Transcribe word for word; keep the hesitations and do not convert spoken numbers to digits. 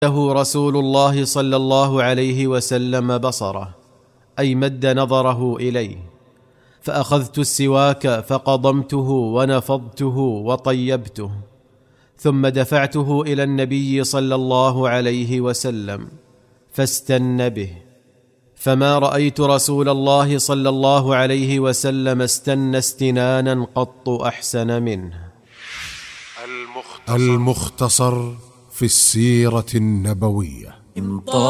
له رسول الله صلى الله عليه وسلم بصره، أي مد نظره إليه، فأخذت السواك فقضمته ونفضته وطيبته، ثم دفعته إلى النبي صلى الله عليه وسلم فاستن به، فما رأيت رسول الله صلى الله عليه وسلم استن استنانا قط أحسن منه. المختصر في السيرة النبوية.